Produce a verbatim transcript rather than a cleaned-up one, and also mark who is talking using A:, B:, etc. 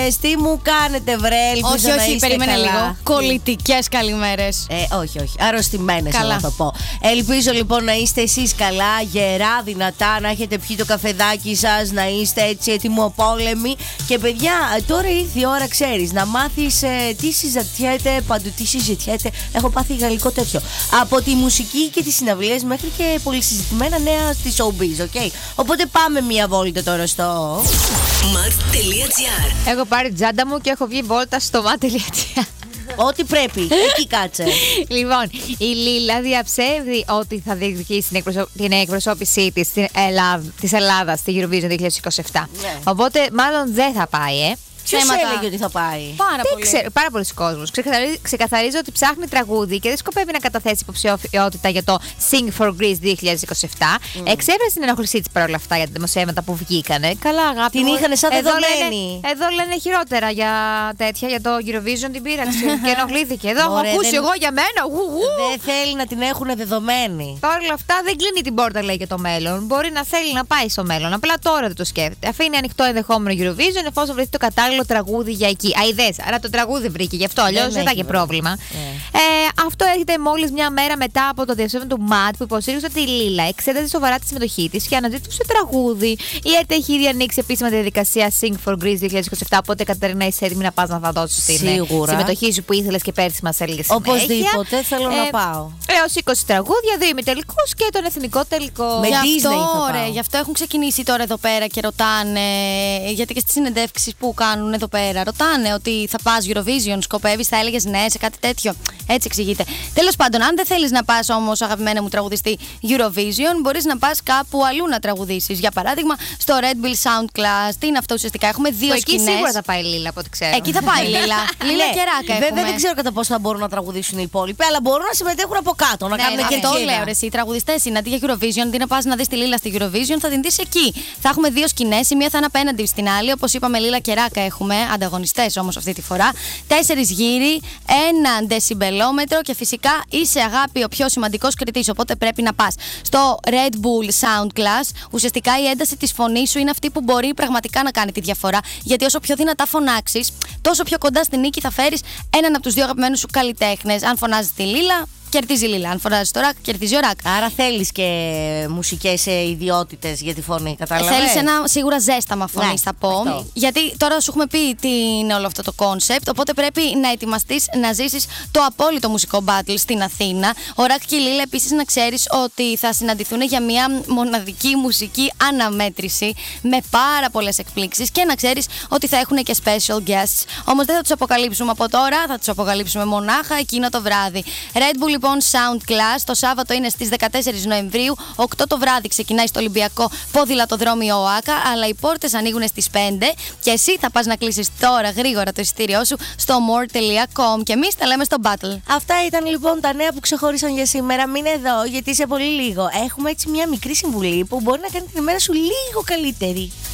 A: Τι μου κάνετε, βρε, ελπίζω
B: όχι,
A: να
B: όχι,
A: είστε
B: περίμενε
A: καλά.
B: λίγο. Κολλητικές καλημέρες.
A: Ε, όχι, όχι. Αρρωστημένες, εγώ θα πω. Ελπίζω λοιπόν να είστε εσείς καλά, γερά, δυνατά, να έχετε πιει το καφεδάκι σας, να είστε έτσι ετοιμοπόλεμοι. Και παιδιά, τώρα ήρθε η ώρα, ξέρεις, να μάθεις ε, τι συζητιέται παντού, τι συζητιέται. Έχω πάθει γαλλικό τέτοιο. Από τη μουσική και τις συναυλίες μέχρι και πολυσυζητημένα νέα στη showbiz, ok. Οπότε πάμε μία βόλτα τώρα στο
C: mat.gr.
D: Έχω πάρει τζάντα μου και έχω βγει βόλτα στο mat.gr.
A: Ό,τι πρέπει, εκεί κάτσε.
D: Λοιπόν, η Λίλα διαψεύδει ότι θα διεκδικήσει την, εκπροσω... την εκπροσώπησή της στην Ελλάδα, της Ελλάδας στη Eurovision δύο χιλιάδες είκοσι επτά.
A: Ναι.
D: Οπότε μάλλον δεν θα πάει, ε.
A: Ποιος
B: Θέματα.
A: έλεγε ότι θα πάει?
B: Πάρα
D: Δεν
B: πολύ.
D: ξέρω, πάρα πολλοί κόσμος. Ξεκαθαρίζει, ξεκαθαρίζει ότι ψάχνει τραγούδι και δεν σκοπεύει να καταθέσει υποψηφιότητα για το Sing for Greece δύο χιλιάδες είκοσι επτά. Mm. Εξέφρασε την ενοχλησή της παρόλα αυτά για τα δημοσιεύματα που βγήκανε. Καλά, αγάπη.
A: Την
D: μου.
A: είχανε σαν
D: εδώ
A: δεδομένη.
D: λένε, εδώ λένε χειρότερα για τέτοια, για το Eurovision την πείραξε και ενοχλήθηκε. Εδώ έχω
A: Μωρέ,
D: ακούσει
A: δεν-
D: εγώ για μένα. Ου, ου.
A: Δεν θέλει να την έχουν δεδομένη.
D: Παρ' όλα αυτά δεν κλείνει την πόρτα, λέει, για το μέλλον. Μπορεί να θέλει να πάει στο μέλλον. Απλά τώρα δεν το σκέφτεται. Αφήνει ανοιχτό ενδεχόμενο Eurovision εφόσον βρεθεί το κατάλληλο τραγούδι για εκεί. Αιδές, άρα το τραγούδι βρήκε, γι' αυτό αλλιώς δεν θα είχε πρόβλημα.
A: Yeah.
D: Ε, αυτό έρχεται μόλις μια μέρα μετά από το διαψεύδον του Ματ που υποστήριξε ότι η Λίλα εξέταζε σοβαρά τη συμμετοχή της και αναζήτησε τραγούδι. Η ΕΡΤ έχει ήδη ανοίξει επίσημα τη διαδικασία Sing for Greece δύο χιλιάδες είκοσι επτά. Οπότε, Κατερίνα, είσαι έτοιμη να πας να θα δώσεις την
A: Σίγουρα.
D: συμμετοχή σου που ήθελες και πέρσι μας έλεγες συνέχεια.
A: Οπωσδήποτε θέλω να πάω.
D: Έως είκοσι τραγούδια, δύο ημιτελικούς και τον εθνικό τελικό.
A: Με
B: Γι'
A: Disney θα
B: αυτό,
A: πάω.
B: ρε, γι' αυτό έχουν ξεκινήσει τώρα εδώ πέρα και ρωτάνε, γιατί και στις συνεντεύξεις που κάνουν εδώ πέρα, ρωτάνε ότι θα πας Eurovision, σκοπεύεις, θα έλεγες ναι σε κάτι τέτοιο. Έτσι εξηγείται. Τέλος πάντων, αν δεν θέλεις να πας όμως, αγαπημένα μου τραγουδιστή, Eurovision, μπορείς να πας κάπου αλλού να τραγουδήσεις. Για παράδειγμα, στο Red Bull Sound Class. Τι είναι αυτό ουσιαστικά? Έχουμε δύο
D: Εκεί
B: σκηνές.
D: σίγουρα θα πάει η Λίλα, από ό,τι ξέρω.
B: Εκεί θα πάει η Λίλα. Λίλα
A: Ναι,
B: και Ράκα έχουμε.
A: βέβαια δεν ξέρω κατά πόσο θα μπορούν να τραγουδήσουν οι υπόλοιποι, αλλά μπορούν να συμμετέχουν από κάτω, να
B: Ναι,
A: κάνουν και
B: αυτό
A: τζίνα.
B: λέω ρε, εσύ. Οι τραγουδιστές είναι αντί για Eurovision, αντί να πας να δεις τη Λίλα στη Eurovision, θα την δεις εκεί. Θα έχουμε δύο σκηνές, η μία θα είναι απέναντι στην άλλη. Όπως είπαμε, Λίλα και Ράκα έχουμε, ανταγωνιστές όμως αυτή τη φορά. Τέσσερις γύροι, ένα ντεσιμπελόμετρο και φυσικά είσαι, αγάπη, ο πιο σημαντικός κριτής. Οπότε πρέπει να πας στο Red Bull Sound Class. Ουσιαστικά η ένταση της φωνής σου είναι αυτή που μπορεί πραγματικά να κάνει τη διαφορά. Γιατί όσο πιο δυνατά φωνάξεις, τόσο πιο κοντά στην νίκη θα φέρεις έναν από τους δύο αγαπημένους σου καλλιτέχνες. Αν φωνάζεις τη Λίλα, κερδίζει η Λίλα. Αν φωνάζει το Ρακ, κερδίζει ο Ρακ.
A: Άρα θέλεις και μουσικές ιδιότητες για τη φωνή, κατάλαβες?
B: Θέλεις ένα σίγουρα ζέσταμα φωνής,
A: Ναι,
B: θα πω.
A: αυτό.
B: Γιατί τώρα σου έχουμε πει τι είναι όλο αυτό το κόνσεπτ. Οπότε πρέπει να ετοιμαστείς να ζήσεις το απόλυτο μουσικό battle στην Αθήνα. Ο Ρακ και η Λίλα επίσης να ξέρεις ότι θα συναντηθούν για μια μοναδική μουσική αναμέτρηση με πάρα πολλές εκπλήξεις και να ξέρεις ότι θα έχουν και special guests. Όμως δεν θα τους αποκαλύψουμε από τώρα, θα τους αποκαλύψουμε μονάχα εκείνο το βράδυ. Red Bull λοιπόν Sound Class το Σάββατο είναι στις δεκατέσσερις Νοεμβρίου, οκτώ το βράδυ ξεκινάει στο Ολυμπιακό Ποδηλατοδρόμιο ΟΑΚΑ, αλλά οι πόρτες ανοίγουν στις πέντε και εσύ θα πας να κλείσεις τώρα γρήγορα το εισιτήριό σου στο more τελεία com και εμείς τα λέμε στο Battle.
A: Αυτά ήταν λοιπόν τα νέα που ξεχώρισαν για σήμερα. Μείνε εδώ γιατί σε πολύ λίγο έχουμε έτσι μια μικρή συμβουλή που μπορεί να κάνει την ημέρα σου λίγο καλύτερη.